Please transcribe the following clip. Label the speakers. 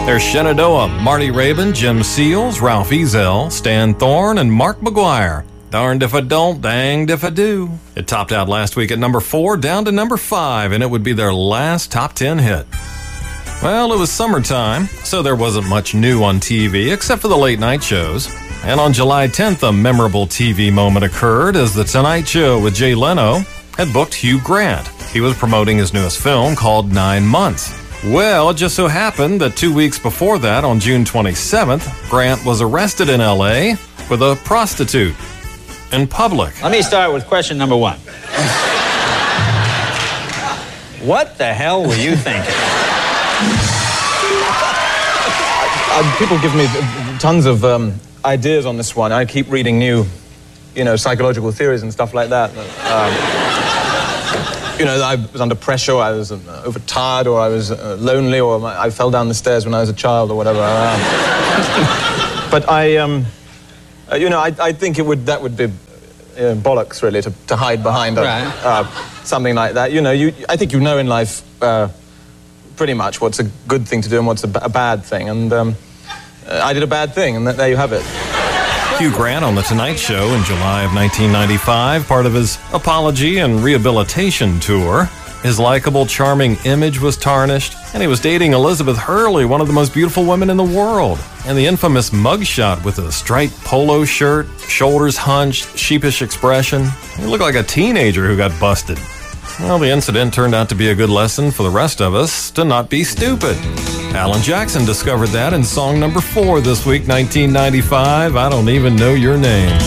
Speaker 1: There's Shenandoah, Marty Raybon, Jim Seals, Ralph Ezel, Stan Thorne, and Mark McGuire. Darned if I don't, danged if I do. It topped out last week at number 4, down to number 5, and it would be their last top 10 hit. Well, it was summertime, so there wasn't much new on TV except for the late night shows. And on July 10th, a memorable TV moment occurred as The Tonight Show with Jay Leno had booked Hugh Grant. He was promoting his newest film called 9 Months. Well, it just so happened that 2 weeks before that, on June 27th, Grant was arrested in L.A. with a prostitute in public.
Speaker 2: Let me start with question number 1. What the hell were you thinking?
Speaker 3: People give me tons of ideas on this one. I keep reading new, psychological theories and stuff like that. I was under pressure, I was overtired, or I was lonely, or I fell down the stairs when I was a child, or whatever. But I think that would be bollocks, really, to hide behind something like that. I think in life pretty much what's a good thing to do and what's a bad thing, and I did a bad thing, and there you have it.
Speaker 1: Hugh Grant on The Tonight Show in July of 1995, part of his apology and rehabilitation tour. His likable, charming image was tarnished, and he was dating Elizabeth Hurley, one of the most beautiful women in the world. And the infamous mugshot with a striped polo shirt, shoulders hunched, sheepish expression. He looked like a teenager who got busted. Well, the incident turned out to be a good lesson for the rest of us to not be stupid. Alan Jackson discovered that in song number 4 this week, 1995, I Don't Even Know Your Name.